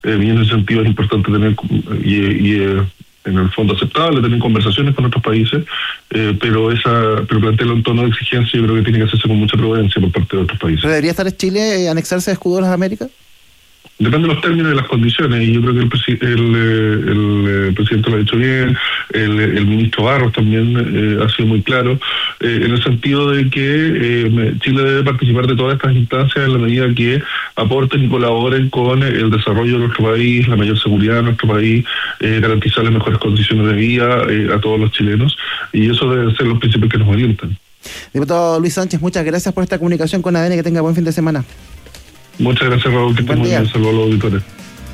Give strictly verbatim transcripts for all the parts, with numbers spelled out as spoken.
eh, y en ese sentido es importante tener, y, y eh, en el fondo aceptable, tener conversaciones con otros países, eh, pero esa pero plantearlo en tono de exigencia yo creo que tiene que hacerse con mucha prudencia por parte de otros países. ¿Debería estar Chile eh, anexarse a escudo de las Américas? Depende de los términos y las condiciones, y yo creo que el, presi- el, el, el presidente lo ha dicho bien, el, el ministro Barros también eh, ha sido muy claro, eh, en el sentido de que eh, Chile debe participar de todas estas instancias en la medida que aporten y colaboren con el desarrollo de nuestro país, la mayor seguridad de nuestro país, eh, garantizar las mejores condiciones de vida eh, a todos los chilenos, y eso deben ser los principios que nos orientan. Diputado Luis Sánchez, muchas gracias por esta comunicación con A D N, que tenga buen fin de semana. Muchas gracias, Raúl, que estén muy bien. Saludos a los auditores.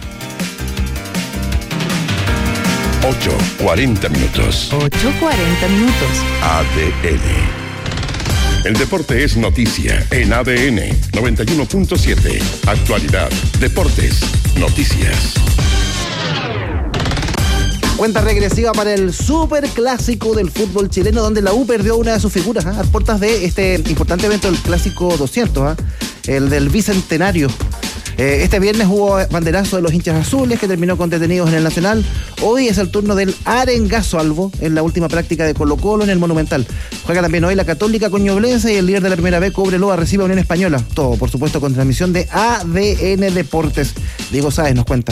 ocho cuarenta minutos. ocho cuarenta minutos. A D N. El deporte es noticia en A D N noventa y uno punto siete. Actualidad, deportes, noticias. Cuenta regresiva para el superclásico del fútbol chileno, donde la U perdió una de sus figuras, ¿eh? a puertas de este importante evento, el Clásico doscientos, ¿eh? el del Bicentenario. Eh, este viernes hubo banderazo de los hinchas azules, que terminó con detenidos en el Nacional. Hoy es el turno del Arengazo Albo, en la última práctica de Colo-Colo en el Monumental. Juega también hoy la Católica con Ñublense, y el líder de la primera B, Cobreloa, recibe a Unión Española. Todo, por supuesto, con transmisión de A D N Deportes. Diego Sáez nos cuenta.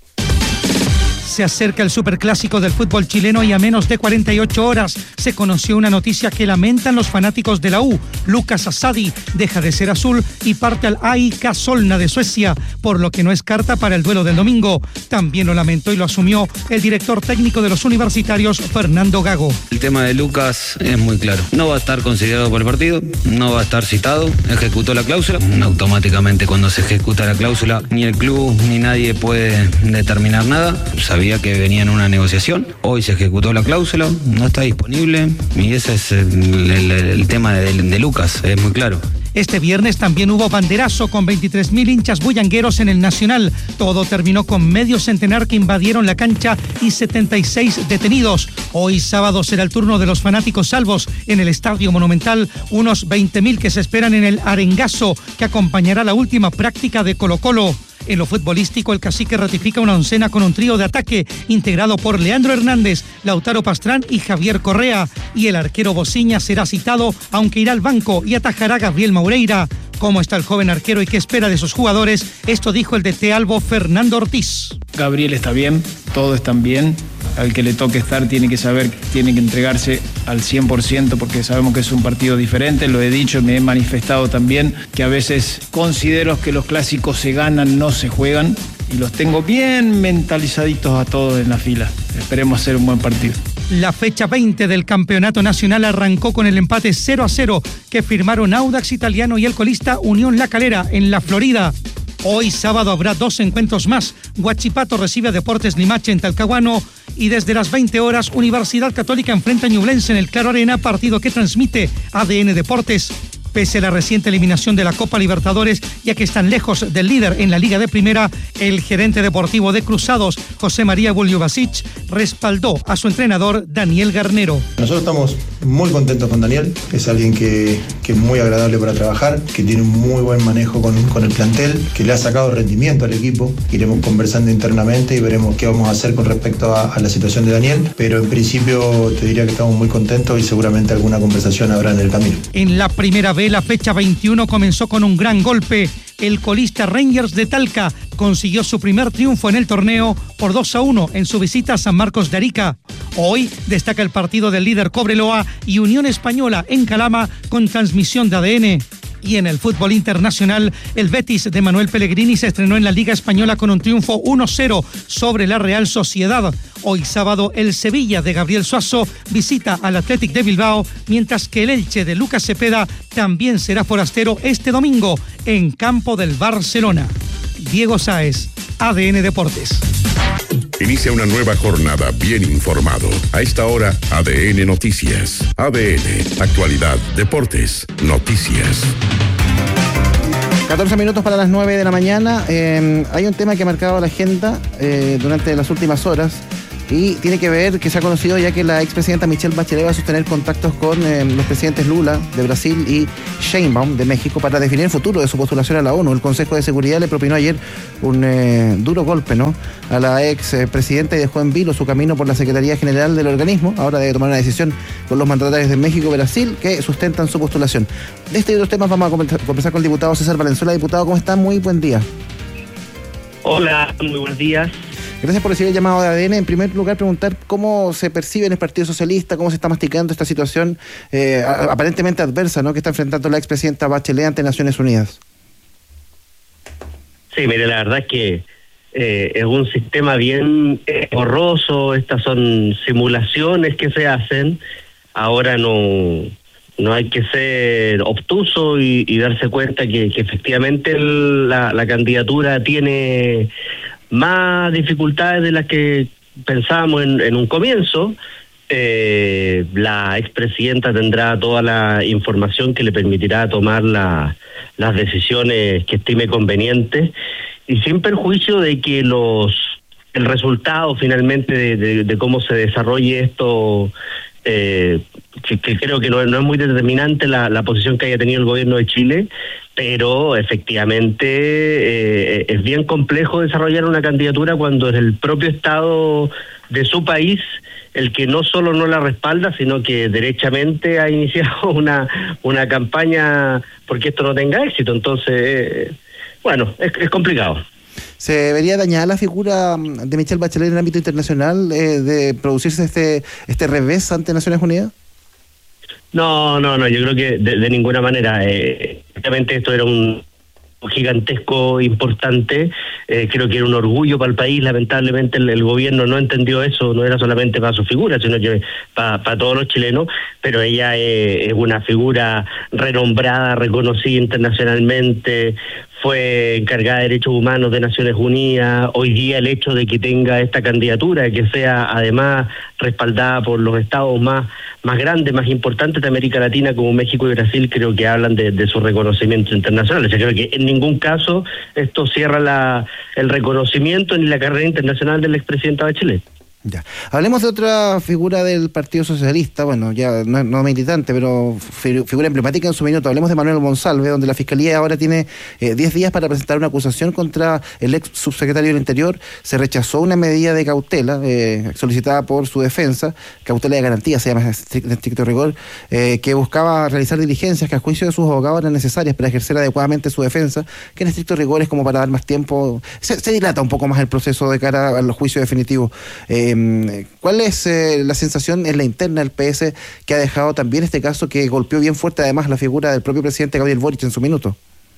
Se acerca el superclásico del fútbol chileno y a menos de cuarenta y ocho horas se conoció una noticia que lamentan los fanáticos de la U. Lucas Asadi deja de ser azul y parte al A I K Solna de Suecia, por lo que no es carta para el duelo del domingo. También lo lamentó y lo asumió el director técnico de los universitarios, Fernando Gago. El tema de Lucas es muy claro. No va a estar considerado por el partido, no va a estar citado, ejecutó la cláusula. Automáticamente, cuando se ejecuta la cláusula, ni el club ni nadie puede determinar nada. Sabía que venía en una negociación, hoy se ejecutó la cláusula, no está disponible, y ese es el, el, el tema de, de Lucas, es muy claro. Este viernes también hubo banderazo con veintitrés mil hinchas bullangueros en el Nacional. Todo terminó con medio centenar que invadieron la cancha y setenta y seis detenidos. Hoy sábado será el turno de los fanáticos salvos en el Estadio Monumental, unos veinte mil que se esperan en el Arengazo, que acompañará la última práctica de Colo-Colo. En lo futbolístico, el Cacique ratifica una oncena con un trío de ataque integrado por Leandro Hernández, Lautaro Pastrán y Javier Correa. Y el arquero Bociña será citado, aunque irá al banco y atajará Gabriel Maureira. ¿Cómo está el joven arquero y qué espera de sus jugadores? Esto dijo el D T Albo, Fernando Ortiz. Gabriel está bien, todos están bien. Al que le toque estar tiene que saber, tiene que entregarse al cien por ciento, porque sabemos que es un partido diferente. Lo he dicho, me he manifestado también que a veces considero que los clásicos se ganan, no se juegan, y los tengo bien mentalizaditos a todos en la fila. Esperemos hacer un buen partido. La fecha veinte del campeonato nacional arrancó con el empate cero a cero que firmaron Audax Italiano y el colista Unión La Calera en la Florida. Hoy sábado habrá dos encuentros más. Huachipato recibe a Deportes Limache en Talcahuano, y desde las veinte horas Universidad Católica enfrenta a Ñublense en el Claro Arena, partido que transmite A D N Deportes. Pese a la reciente eliminación de la Copa Libertadores, ya que están lejos del líder en la Liga de Primera, el gerente deportivo de Cruzados, José María Buljubasic, respaldó a su entrenador Daniel Garnero. Nosotros estamos muy contentos con Daniel, es alguien que, que es muy agradable para trabajar, que tiene un muy buen manejo con, con el plantel, que le ha sacado rendimiento al equipo. Iremos conversando internamente y veremos qué vamos a hacer con respecto a, a la situación de Daniel, pero en principio te diría que estamos muy contentos y seguramente alguna conversación habrá en el camino. En la primera vez, la fecha veintiuno comenzó con un gran golpe. El colista Rangers de Talca consiguió su primer triunfo en el torneo por dos a uno en su visita a San Marcos de Arica. Hoy destaca el partido del líder Cobreloa y Unión Española en Calama, con transmisión de A D N. Y en el fútbol internacional, el Betis de Manuel Pellegrini se estrenó en la Liga Española con un triunfo uno cero sobre la Real Sociedad. Hoy sábado, el Sevilla de Gabriel Suazo visita al Athletic de Bilbao, mientras que el Elche de Lucas Cepeda también será forastero este domingo en campo del Barcelona. Diego Sáez, A D N Deportes. Inicia una nueva jornada bien informado. A esta hora, A D N Noticias. A D N, actualidad, deportes, noticias. catorce minutos para las nueve de la mañana. Eh, hay un tema que ha marcado la agenda eh, durante las últimas horas. y tiene que ver que se ha conocido ya que la expresidenta Michelle Bachelet va a sostener contactos con eh, los presidentes Lula de Brasil y Sheinbaum de México para definir el futuro de su postulación a la ONU. El Consejo de Seguridad le propinó ayer un eh, duro golpe, ¿no?, a la ex eh, presidenta y dejó en vilo su camino por la Secretaría General del organismo. Ahora debe tomar una decisión con los mandatarios de México y Brasil que sustentan su postulación. De este y otros temas vamos a conversar con el diputado César Valenzuela. Diputado, ¿cómo está? Muy buen día. Hola, muy buenos días. Gracias por recibir el llamado de A D N. En primer lugar, preguntar cómo se percibe en el Partido Socialista, cómo se está masticando esta situación eh, aparentemente adversa, ¿no?, que está enfrentando la expresidenta Bachelet ante Naciones Unidas. Sí, mire, la verdad es que eh, es un sistema bien eh, horroroso. Estas son simulaciones que se hacen. Ahora no, no hay que ser obtuso y, y darse cuenta que, que efectivamente el, la, la candidatura tiene más dificultades de las que pensábamos en, en un comienzo. Eh, la expresidenta tendrá toda la información que le permitirá tomar la, las decisiones que estime convenientes, y sin perjuicio de que los el resultado finalmente de, de, de cómo se desarrolle esto, eh, que, que creo que no, no es muy determinante la, la posición que haya tenido el gobierno de Chile, pero efectivamente eh, es bien complejo desarrollar una candidatura cuando es el propio Estado de su país el que no solo no la respalda, sino que derechamente ha iniciado una una campaña porque esto no tenga éxito. Entonces, eh, bueno, es, es complicado. ¿Se debería dañar la figura de Michelle Bachelet en el ámbito internacional, eh, de producirse este este revés ante Naciones Unidas? No, no, no, yo creo que de, de ninguna manera. Eh, obviamente esto era un gigantesco, importante, eh, creo que era un orgullo para el país. Lamentablemente el, el gobierno no entendió eso, no era solamente para su figura, sino que para, para todos los chilenos, pero ella eh, es una figura renombrada, reconocida internacionalmente, fue encargada de Derechos Humanos de Naciones Unidas. Hoy día el hecho de que tenga esta candidatura, que sea además respaldada por los estados más más grandes, más importantes de América Latina como México y Brasil, creo que hablan de, de su reconocimiento internacional. O sea, creo que en ningún caso esto cierra la el reconocimiento ni la carrera internacional de la expresidenta Bachelet. Ya. Hablemos de otra figura del Partido Socialista, bueno, ya no, no militante, pero figura emblemática en su minuto. Hablemos de Manuel Monsalve, donde la Fiscalía ahora tiene diez eh, días para presentar una acusación contra el ex subsecretario del Interior. Se rechazó una medida de cautela eh, solicitada por su defensa, cautela de garantía, se llama en estricto rigor, eh, que buscaba realizar diligencias que a juicio de sus abogados eran necesarias para ejercer adecuadamente su defensa, que en estricto rigor es como para dar más tiempo, se, se dilata un poco más el proceso de cara al juicio definitivo. Eh, ¿Cuál es eh, la sensación en la interna del P S que ha dejado también este caso que golpeó bien fuerte además la figura del propio presidente Gabriel Boric en su minuto?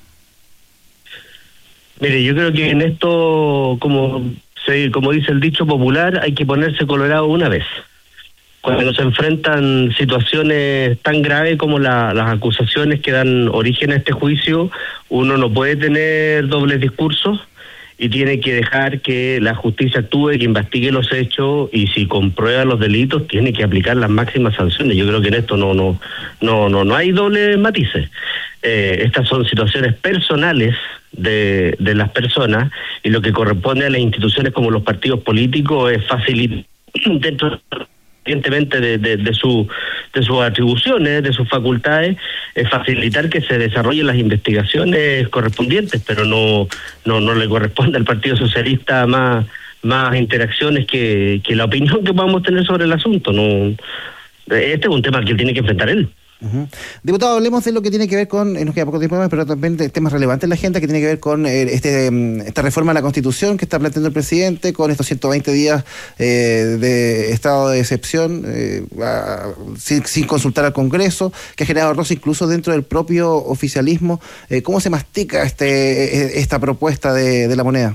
Mire, yo creo que en esto, como se, como dice el dicho popular, hay que ponerse colorado una vez. Cuando se enfrentan situaciones tan graves como la, las acusaciones que dan origen a este juicio, uno no puede tener dobles discursos y tiene que dejar que la justicia actúe, que investigue los hechos, y si comprueba los delitos tiene que aplicar las máximas sanciones. Yo creo que en esto no no no no no hay dobles matices. Eh, estas son situaciones personales de de las personas, y lo que corresponde a las instituciones como los partidos políticos es facilitar dentro evidentemente de, de, de su de sus atribuciones, de sus facultades, es facilitar que se desarrollen las investigaciones correspondientes, pero no no no le corresponde al Partido Socialista más más interacciones que, que la opinión que podamos tener sobre el asunto. No, este es un tema que tiene que enfrentar él. Uh-huh. Diputado, hablemos de lo que tiene que ver con, nos queda poco tiempo más, pero también de temas relevantes en la agenda, que tiene que ver con eh, este esta reforma a la Constitución que está planteando el presidente, con estos ciento veinte días eh, de estado de excepción, eh, a, sin, sin consultar al Congreso, que ha generado roce incluso dentro del propio oficialismo. Eh, ¿Cómo se mastica este esta propuesta de, de la moneda?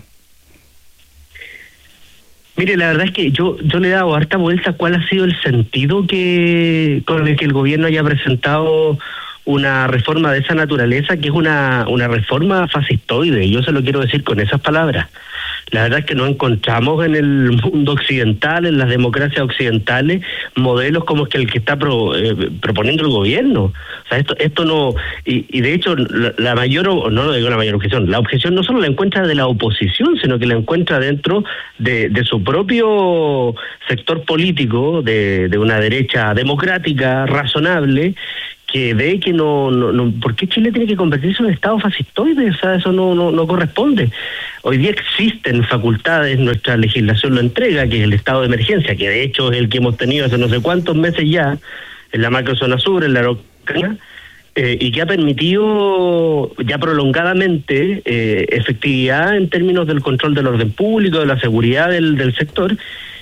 Mire, la verdad es que yo yo le he dado harta vuelta cuál ha sido el sentido que con el que el gobierno haya presentado una reforma de esa naturaleza, que es una una reforma fascistoide. Yo se lo quiero decir con esas palabras. la verdad es que no encontramos en el mundo occidental, en las democracias occidentales, modelos como que el que está pro, eh, proponiendo el gobierno. O sea, esto esto no... Y, y de hecho, la, la mayor, no lo digo la mayor objeción, la objeción no solo la encuentra de la oposición, sino que la encuentra dentro de, de su propio sector político, de, de una derecha democrática, razonable, que ve que no, no, no, ¿por qué Chile tiene que convertirse en un estado fascistoide? O sea, eso no, no, no corresponde. Hoy día existen facultades, nuestra legislación lo entrega, que es el estado de emergencia, que de hecho es el que hemos tenido hace no sé cuántos meses ya, en la macrozona sur, en la Araucanía, eh, y que ha permitido ya prolongadamente eh, efectividad en términos del control del orden público, de la seguridad del, del sector.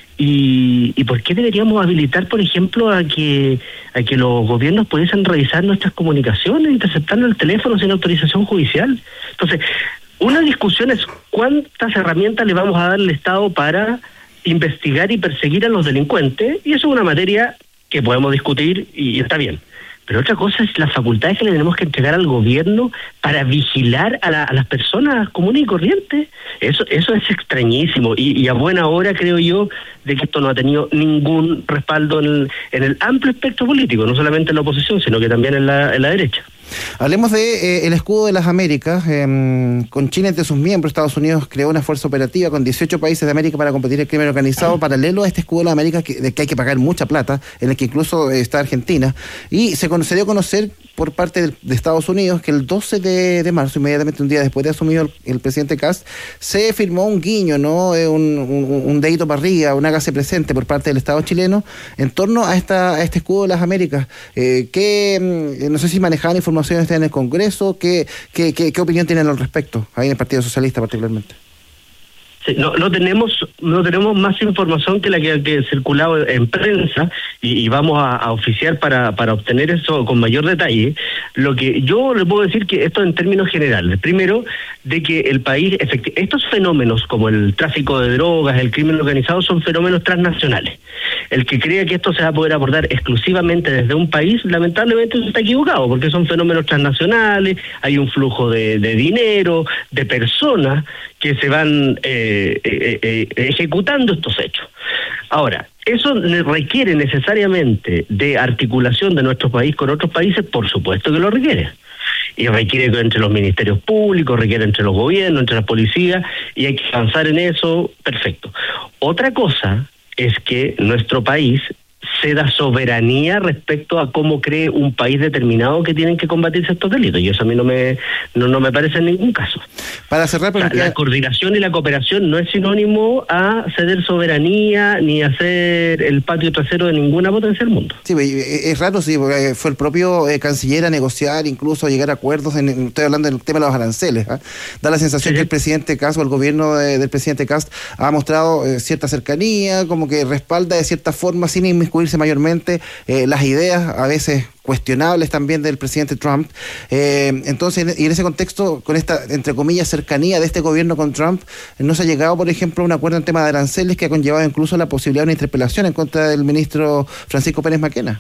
Y, y ¿por qué deberíamos habilitar, por ejemplo, a que a que los gobiernos pudiesen revisar nuestras comunicaciones, interceptando el teléfono sin autorización judicial? Entonces, una discusión es cuántas herramientas le vamos a dar al Estado para investigar y perseguir a los delincuentes, y eso es una materia que podemos discutir y está bien. Pero otra cosa es las facultades que le tenemos que entregar al gobierno para vigilar a, la, a las personas comunes y corrientes. Eso eso es extrañísimo y, y a buena hora creo yo de que esto no ha tenido ningún respaldo en el, en el amplio espectro político, no solamente en la oposición, sino que también en la, en la derecha. Hablemos de eh, el escudo de las Américas. Eh, con Chile entre sus miembros, Estados Unidos creó una fuerza operativa con dieciocho países de América para combatir el crimen organizado, paralelo a este escudo de las Américas que, de que hay que pagar mucha plata, en el que incluso eh, está Argentina. Y se, se dio a conocer por parte del, de Estados Unidos que el doce de marzo, inmediatamente un día después de asumido el, el presidente Kast, se firmó un guiño, ¿no? Eh, un, un, un dedito para arriba, un hágase presente por parte del Estado chileno en torno a esta a este escudo de las Américas. Eh, que eh, no sé si manejaban información está en el Congreso, ¿qué, qué, qué, qué opinión tienen al respecto, ahí en el Partido Socialista particularmente? Sí, no, no tenemos no tenemos más información que la que, que ha circulado en prensa y, y vamos a, a oficiar para, para obtener eso con mayor detalle. Lo que yo le puedo decir que esto en términos generales, primero, de que el país, efecti- estos fenómenos como el tráfico de drogas, el crimen organizado, son fenómenos transnacionales. El que crea que esto se va a poder abordar exclusivamente desde un país, lamentablemente se está equivocado, porque son fenómenos transnacionales, hay un flujo de, de dinero, de personas que se van eh, eh, eh, ejecutando estos hechos. Ahora, ¿eso requiere necesariamente de articulación de nuestro país con otros países? Por supuesto que lo requiere. Y requiere que entre los ministerios públicos, requiere entre los gobiernos, entre las policías, y hay que avanzar en eso, perfecto. Otra cosa es que nuestro país se da soberanía respecto a cómo cree un país determinado que tienen que combatirse estos delitos, y eso a mí no me no, no me parece en ningún caso. Para cerrar, porque... o sea, la coordinación y la cooperación no es sinónimo a ceder soberanía ni a ser el patio trasero de ninguna potencia del mundo. Sí, es raro, sí, porque fue el propio eh, canciller a negociar, incluso a llegar a acuerdos, en, estoy hablando del tema de los aranceles, ¿eh? Da la sensación sí, que el presidente Kast o el gobierno de, del presidente Kast ha mostrado eh, cierta cercanía, como que respalda de cierta forma, sin inmiscuirse mayormente, eh, las ideas a veces cuestionables también del presidente Trump. Eh, entonces, y en ese contexto, con esta, entre comillas, cercanía de este gobierno con Trump, no se ha llegado, por ejemplo, a un acuerdo en tema de aranceles que ha conllevado incluso la posibilidad de una interpelación en contra del ministro Francisco Pérez Maquena.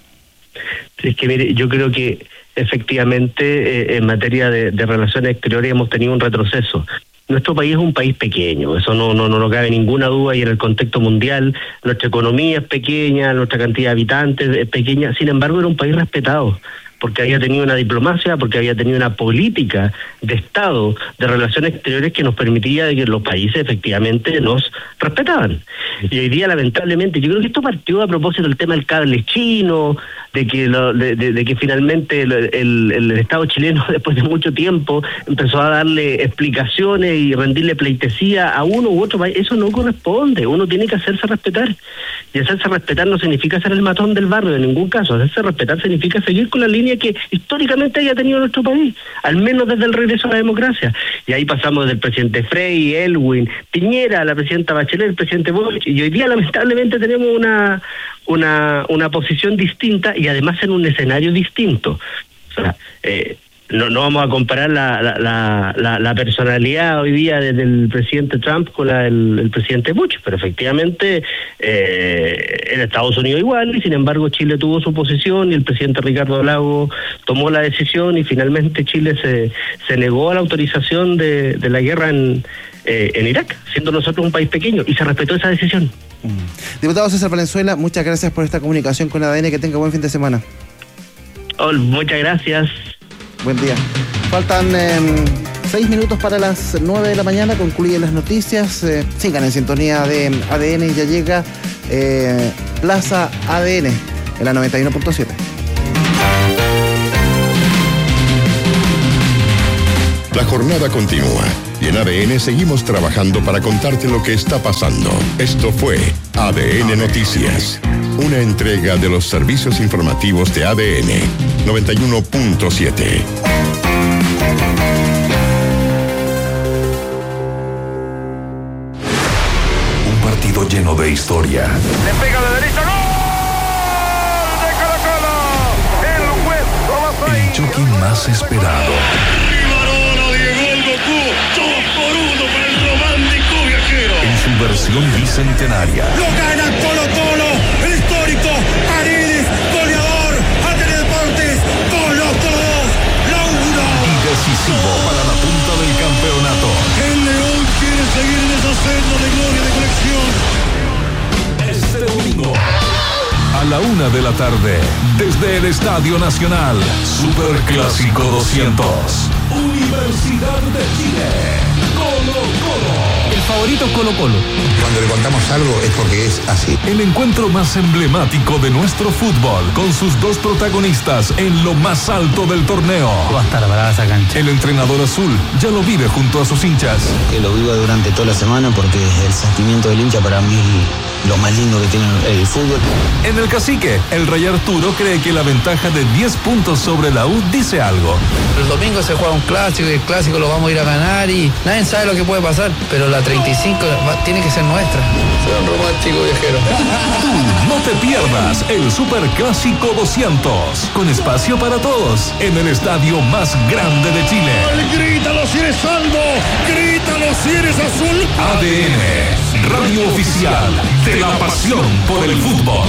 Es que, mire, yo creo que efectivamente eh, en materia de, de relaciones exteriores hemos tenido un retroceso. Nuestro país es un país pequeño, eso no no no, no cabe ninguna duda, y en el contexto mundial nuestra economía es pequeña, nuestra cantidad de habitantes es pequeña, sin embargo era un país respetado, porque había tenido una diplomacia, porque había tenido una política de Estado, de relaciones exteriores que nos permitía de que los países efectivamente nos respetaban. Y hoy día, lamentablemente, yo creo que esto partió a propósito del tema del cable chino, de que lo, de, de, de que finalmente el, el, el Estado chileno, después de mucho tiempo, empezó a darle explicaciones y rendirle pleitesía a uno u otro país. Eso no corresponde, uno tiene que hacerse respetar. Y hacerse respetar no significa ser el matón del barrio, en ningún caso. Hacerse respetar significa seguir con la línea que históricamente haya tenido nuestro país, al menos desde el regreso a la democracia. Y ahí pasamos del presidente Frey, Elwin, Piñera, la presidenta Bachelet, el presidente Boric, y hoy día lamentablemente tenemos una una una posición distinta y además en un escenario distinto. O sea, eh, no, no vamos a comparar la, la, la, la, la personalidad hoy día del presidente Trump con la del el presidente Bush, pero efectivamente eh, en Estados Unidos igual, y sin embargo Chile tuvo su posición y el presidente Ricardo Lagos tomó la decisión y finalmente Chile se, se negó a la autorización de, de la guerra en, eh, en Irak, siendo nosotros un país pequeño, y se respetó esa decisión. Mm. Diputado César Valenzuela, muchas gracias por esta comunicación con A D N, que tenga buen fin de semana. Oh, muchas gracias. Buen día. Faltan eh, seis minutos para las nueve de la mañana, concluyen las noticias. Eh, sigan en sintonía de A D N y ya llega eh, Plaza A D N en la noventa y uno punto siete. La jornada continúa y en A D N seguimos trabajando para contarte lo que está pasando. Esto fue A D N Noticias, una entrega de los servicios informativos de A D N noventa y uno punto siete. Un partido lleno de historia. Le pega de derecha, ¡gol! ¡De Colo Colo! El juez lo va a El choque más esperado. En su versión bicentenaria. Lo gana Colo Colo, el histórico Paredes, goleador, A D N Deportes, Colo Colo, la uno. Y decisivo para la punta del campeonato. El León quiere seguir en esa senda de gloria de colección. Este domingo, a la una de la tarde, desde el Estadio Nacional, Superclásico doscientos. Universidad de Chile, Colo Colo. El favorito Colo Colo. Cuando le contamos algo es porque es así. El encuentro más emblemático de nuestro fútbol, con sus dos protagonistas en lo más alto del torneo. Va a estar brava esa cancha. El entrenador azul ya lo vive junto a sus hinchas. Que lo viva durante toda la semana porque el sentimiento del hincha para mí es lo más lindo que tiene el fútbol. En el Cacique, el Rey Arturo cree que la ventaja de diez puntos sobre la U dice algo. El domingo se juega un clásico y el clásico lo vamos a ir a ganar y nadie sabe lo que puede pasar, pero la treinta y cinco va, tiene que ser nuestra. Soy un romántico viajero. Tú no te pierdas el Superclásico doscientos, con espacio para todos, en el estadio más grande de Chile. ¡Grítalo si eres salvo! ¡Grítalo si eres azul! A D N, radio oficial de la pasión por el fútbol.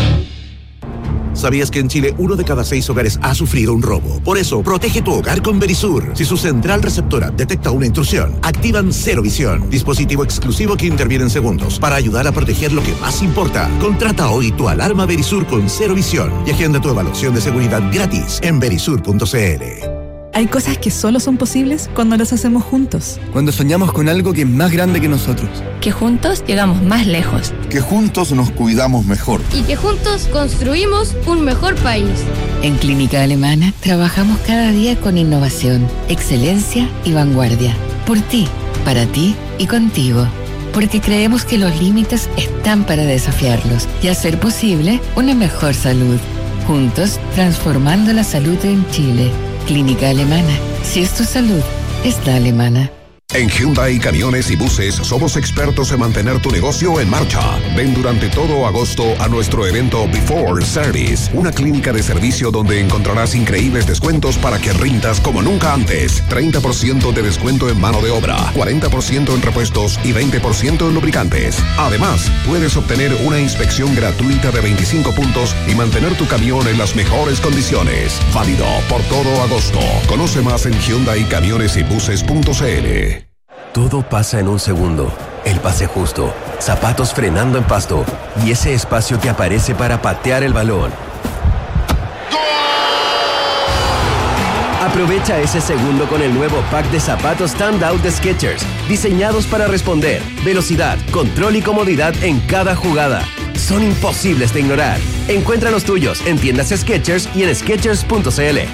¿Sabías que en Chile uno de cada seis hogares ha sufrido un robo? Por eso, protege tu hogar con Verisur. Si su central receptora detecta una intrusión, activan Cero Visión, dispositivo exclusivo que interviene en segundos para ayudar a proteger lo que más importa. Contrata hoy tu alarma Verisur con Cero Visión y agenda tu evaluación de seguridad gratis en verisur punto c l. Hay cosas que solo son posibles cuando las hacemos juntos. Cuando soñamos con algo que es más grande que nosotros. Que juntos llegamos más lejos. Que juntos nos cuidamos mejor. Y que juntos construimos un mejor país. En Clínica Alemana trabajamos cada día con innovación, excelencia y vanguardia. Por ti, para ti y contigo. Porque creemos que los límites están para desafiarlos y hacer posible una mejor salud. Juntos, transformando la salud en Chile. Clínica Alemana. Si es tu salud, es la alemana. En Hyundai Camiones y Buses somos expertos en mantener tu negocio en marcha. Ven durante todo agosto a nuestro evento Before Service, una clínica de servicio donde encontrarás increíbles descuentos para que rindas como nunca antes. treinta por ciento de descuento en mano de obra, cuarenta por ciento en repuestos y veinte por ciento en lubricantes. Además, puedes obtener una inspección gratuita de veinticinco puntos y mantener tu camión en las mejores condiciones. Válido por todo agosto. Conoce más en hyundai camiones y buses punto c l. Todo pasa en un segundo. El pase justo, zapatos frenando en pasto y ese espacio que aparece para patear el balón. Aprovecha ese segundo con el nuevo pack de zapatos Standout de Skechers, diseñados para responder, velocidad, control y comodidad en cada jugada. Son imposibles de ignorar. Encuentra los tuyos en tiendas Skechers y en skechers punto c l.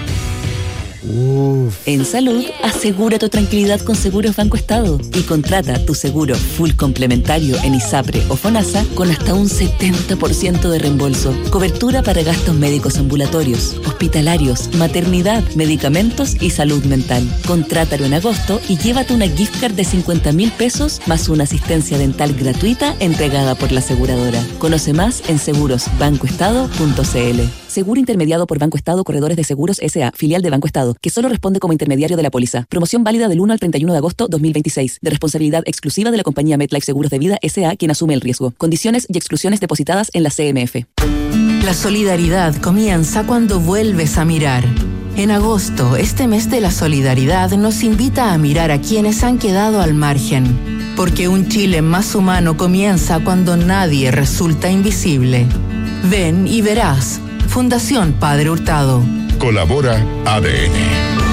Uf. En salud, asegura tu tranquilidad con Seguros Banco Estado y contrata tu seguro full complementario en ISAPRE o FONASA con hasta un setenta por ciento de reembolso. Cobertura para gastos médicos ambulatorios, hospitalarios, maternidad, medicamentos y salud mental. Contrátalo en agosto y llévate una gift card de cincuenta mil pesos más una asistencia dental gratuita entregada por la aseguradora. Conoce más en seguros banco estado punto c l. Seguro intermediado por Banco Estado Corredores de Seguros S A, filial de Banco Estado. que solo responde como intermediario de la póliza. Promoción válida del uno al treinta y uno de agosto dos mil veintiséis. De responsabilidad exclusiva de la compañía MetLife Seguros de Vida S A, quien asume el riesgo. Condiciones y exclusiones depositadas en la C M F. La solidaridad comienza cuando vuelves a mirar. En agosto, este mes de la solidaridad nos invita a mirar a quienes han quedado al margen. Porque un Chile más humano comienza cuando nadie resulta invisible. Ven y verás. Fundación Padre Hurtado. Colabora A D N.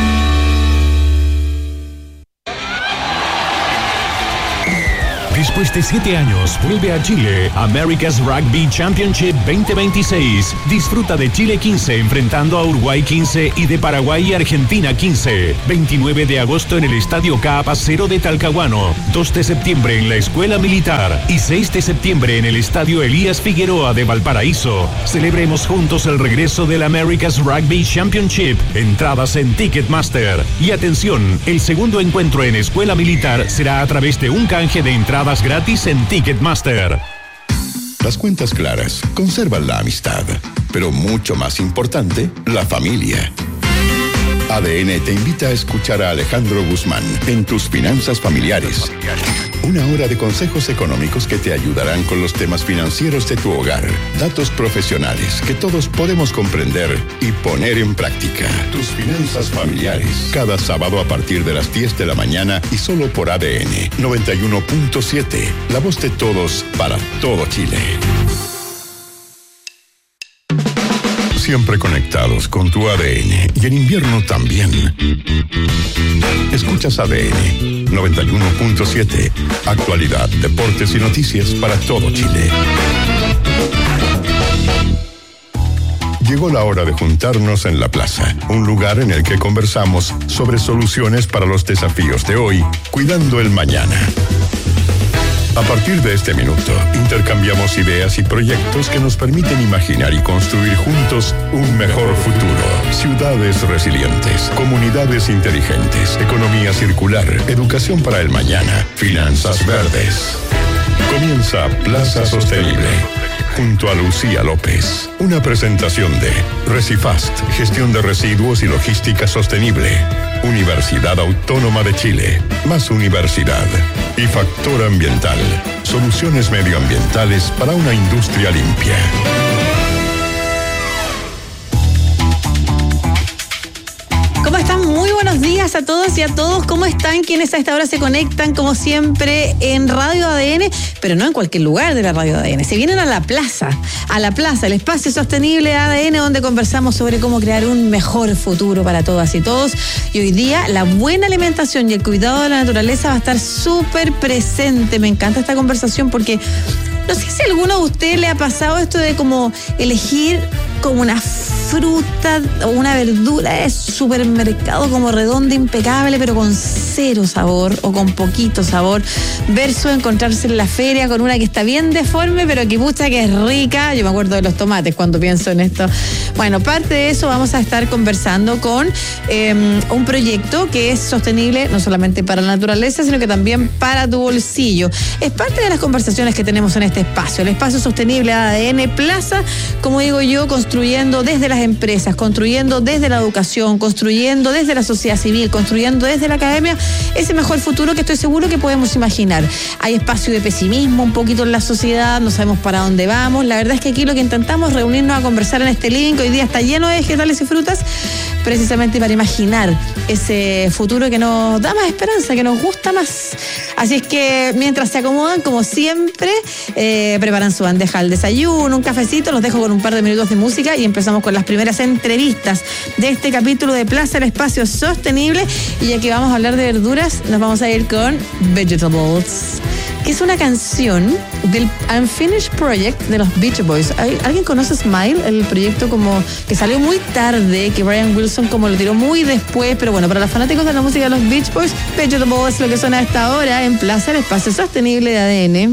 Después de siete años, vuelve a Chile America's Rugby Championship veinte veintiséis. Disfruta de Chile quince enfrentando a Uruguay quince y de Paraguay y Argentina quince. veintinueve de agosto en el Estadio Capa Cero de Talcahuano. dos de septiembre en la Escuela Militar y seis de septiembre en el Estadio Elías Figueroa de Valparaíso. Celebremos juntos el regreso del America's Rugby Championship. Entradas en Ticketmaster. Y atención, el segundo encuentro en Escuela Militar será a través de un canje de entradas gratis en Ticketmaster. Las cuentas claras conservan la amistad, pero mucho más importante, la familia. A D N te invita a escuchar a Alejandro Guzmán en Tus Finanzas Familiares. Una hora de consejos económicos que te ayudarán con los temas financieros de tu hogar. Datos profesionales que todos podemos comprender y poner en práctica. Tus Finanzas Familiares. Cada sábado a partir de las diez de la mañana y solo por A D N noventa y uno punto siete. La voz de todos para todo Chile. Siempre conectados con tu A D N y en invierno también. Escuchas A D N noventa y uno punto siete. Actualidad, deportes y noticias para todo Chile. Llegó la hora de juntarnos en la plaza, un lugar en el que conversamos sobre soluciones para los desafíos de hoy, cuidando el mañana. A partir de este minuto, intercambiamos ideas y proyectos que nos permiten imaginar y construir juntos un mejor futuro. Ciudades resilientes, comunidades inteligentes, economía circular, educación para el mañana, finanzas verdes. Comienza Plaza Sostenible, junto a Lucía López. Una presentación de Recifast, gestión de residuos y logística sostenible. Universidad Autónoma de Chile, más universidad. Y Factor Ambiental, soluciones medioambientales para una industria limpia. ¿Cómo están? Muy buenos días a todos y a todos. ¿Cómo están quienes a esta hora se conectan, como siempre, en Radio A D N? Pero no en cualquier lugar de la Radio A D N. Se vienen a la plaza, a la plaza, el espacio sostenible A D N, donde conversamos sobre cómo crear un mejor futuro para todas y todos. Y hoy día la buena alimentación y el cuidado de la naturaleza va a estar súper presente. Me encanta esta conversación porque no sé si a alguno de ustedes le ha pasado esto de como elegir como una fruta o una verdura de supermercado como redonda, impecable, pero con cero sabor o con poquito sabor, versus encontrarse en la feria con una que está bien deforme, pero que pucha que es rica. Yo me acuerdo de los tomates cuando pienso en esto. Bueno, parte de eso vamos a estar conversando con eh, un proyecto que es sostenible no solamente para la naturaleza, sino que también para tu bolsillo. Es parte de las conversaciones que tenemos en este espacio, el espacio sostenible A D N Plaza, como digo yo, construyendo desde las empresas, construyendo desde la educación, construyendo desde la sociedad civil, construyendo desde la academia ese mejor futuro que estoy seguro que podemos imaginar. Hay espacio de pesimismo un poquito en la sociedad, no sabemos para dónde vamos. La verdad es que aquí lo que intentamos es reunirnos a conversar en este living que hoy día está lleno de vegetales y frutas, precisamente para imaginar ese futuro que nos da más esperanza, que nos gusta más. Así es que mientras se acomodan, como siempre, eh, preparan su bandeja al desayuno, un cafecito, los dejo con un par de minutos de música y empezamos con las primeras entrevistas de este capítulo de Plaza, el espacio sostenible. Y ya que vamos a hablar de verduras, nos vamos a ir con Vegetables, que es una canción del Unfinished Project de los Beach Boys. ¿Alguien conoce Smile? El proyecto como que salió muy tarde, que Brian Wilson como lo tiró muy después, pero bueno, para los fanáticos de la música de los Beach Boys, Vegetables es lo que suena a esta hora en Plaza, el espacio sostenible de A D N.